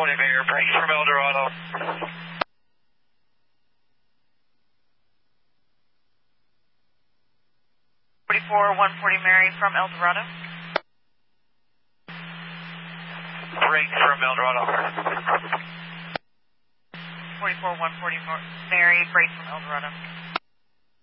Mayor, brakes from El Dorado. 140 Mary from El Dorado. Brakes from El Dorado. 140 Mary, brakes from El Dorado.